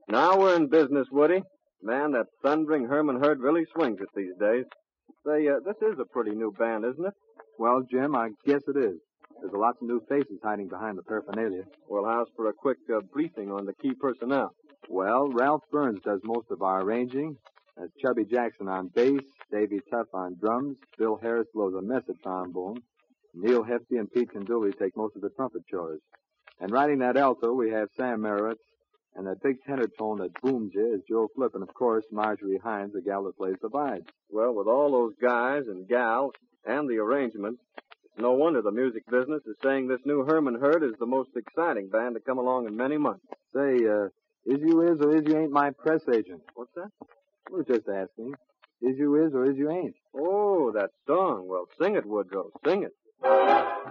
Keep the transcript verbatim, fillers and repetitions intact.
Now we're in business, Woody. Man, that thundering Herman Herd really swings it these days. Say, uh, this is a pretty new band, isn't it? Well, Jim, I guess it is. There's lots of new faces hiding behind the paraphernalia. Well, how's for a quick uh, briefing on the key personnel? Well, Ralph Burns does most of our arranging. That's Chubby Jackson on bass, Davy Tuff on drums, Bill Harris blows a mess at trombone, Neil Hefty and Pete Conduli take most of the trumpet chores. And riding that alto, we have Sam Merowitz, and that big tenor tone that booms you is Joe Flip, and of course, Marjorie Hines, the gal that plays the bides. Well, with all those guys and gals and the arrangements, it's no wonder the music business is saying this new Herman Herd is the most exciting band to come along in many months. Say, uh, is you is or is you ain't my press agent? What's that? We're just asking. Is you is or is you ain't? Oh, that song. Well, sing it, Woodrow. Sing it.